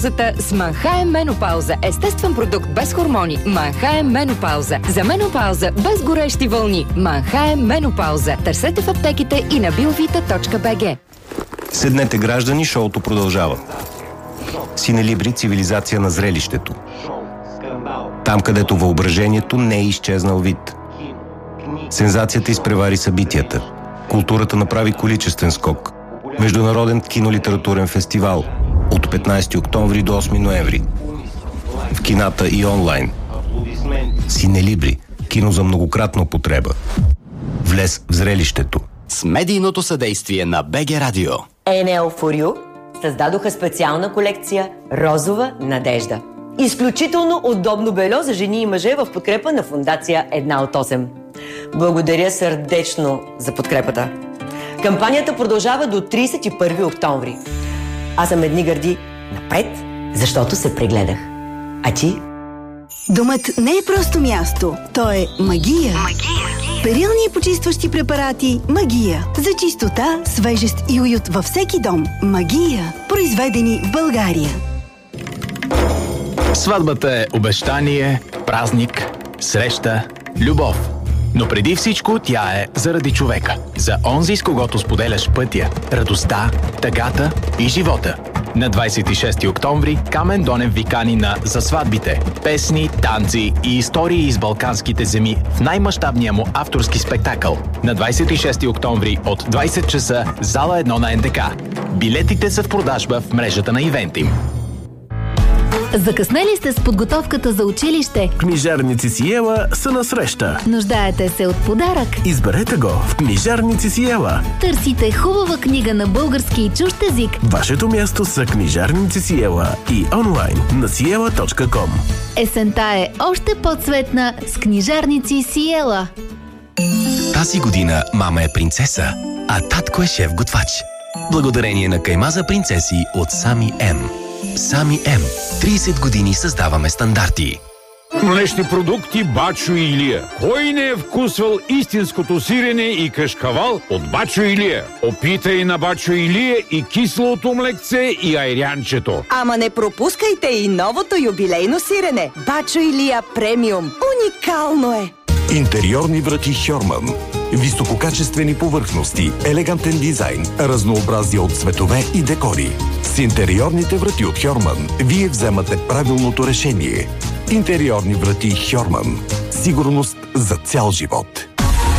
С Манхайм Менопауза. Естествен продукт без хормони. Манхайм Менопауза. За менопауза без горещи вълни. Манхайм Менопауза. Търсете в аптеките и на biovita.bg. Седнете, граждани, шоуто продължава. Синелибри, цивилизация на зрелището. Там, където въображението не е изчезнал вид. Сензацията изпревари събитията. Културата направи количествен скок. Международен кинолитературен фестивал от 15 октомври до 8 ноември. В кината и онлайн. Синелибри. Кино за многократна употреба. Влез в зрелището. С медийното съдействие на БГ Радио. NL For You създадоха специална колекция Розова надежда. Изключително удобно бельо за жени и мъже в подкрепа на фондация 1 от 8. Благодаря сърдечно за подкрепата. Кампанията продължава до 31 октомври. Аз съм Едни Гърди напред, защото се прегледах. А ти? Домът не е просто място, то е магия. Перилни и почистващи препарати Магия. За чистота, свежест и уют във всеки дом. Магия. Произведени в България. Сватбата е обещание, празник, среща, любов. Но преди всичко тя е заради човека. За онзи, с когото споделяш пътя, радостта, тъгата и живота. На 26 октомври Камен Донев ви кани на За сватбите. Песни, танци и истории из балканските земи в най-мащабния му авторски спектакъл. На 26 октомври от 20 часа зала 1 на НДК. Билетите са в продажба в мрежата на Ивентим. Закъснели сте с подготовката за училище? Книжарници Сиела са на среща. Нуждаете се от подарък? Изберете го в Книжарници Сиела. Търсите хубава книга на български и чужд език? Вашето място са Книжарници Сиела и онлайн на siela.com. Есента е още по-цветна с Книжарници Сиела. Тази година мама е принцеса, а татко е шеф-готвач. Благодарение на кайма за принцеси от Сами М. Сами М. 30 години създаваме стандарти. Млечни продукти Бачо Илия. Кой не е вкусвал истинското сирене и кашкавал от Бачо Илия? Опитай на Бачо Илия и кислото млекце и айрянчето. Ама не пропускайте и новото юбилейно сирене. Бачо Илия премиум. Уникално е! Интериорни врати Хьорман. Висококачествени повърхности, елегантен дизайн, разнообразие от цветове и декори. С интериорните врати от Хьорман вие вземате правилното решение. Интериорни врати Хьорман. Сигурност за цял живот.